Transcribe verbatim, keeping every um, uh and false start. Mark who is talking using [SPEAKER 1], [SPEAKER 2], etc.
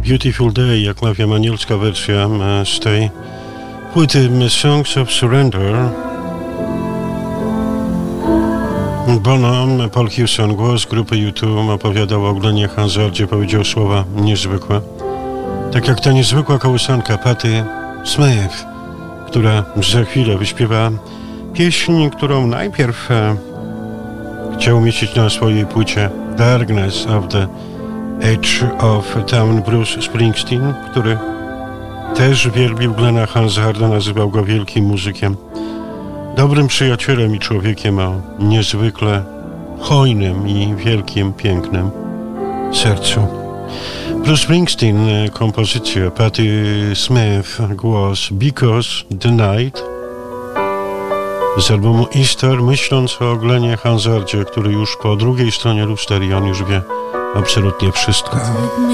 [SPEAKER 1] Beautiful Day, jak mawiam, anielska wersja z tej płyty Songs of Surrender. Bono, Paul Hewson, głos grupy U dwa, opowiadał o Glenie Hansardzie, powiedział słowa niezwykłe. Tak jak ta niezwykła kołysanka Patti Smith, która za chwilę wyśpiewa pieśń, którą najpierw e, chciał umieścić na swojej płycie Darkness of the Edge of Town Bruce Springsteen, który też wielbił Glena Hansarda, nazywał go wielkim muzykiem, dobrym przyjacielem i człowiekiem o niezwykle hojnym i wielkim, pięknym sercu. Bruce Springsteen, kompozycja, Patti Smith, głos Because the Night z albumu Easter, myśląc o Glenie Hansardzie, który już po drugiej stronie lusterii, on już wie absolutnie wszystko.